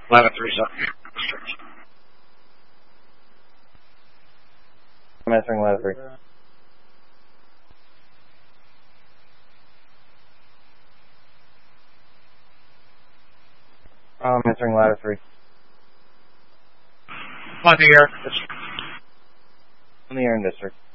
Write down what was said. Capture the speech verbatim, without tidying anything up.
Ladder three, sir. I'm answering ladder three. I'm answering ladder three. On the air. On the air in district.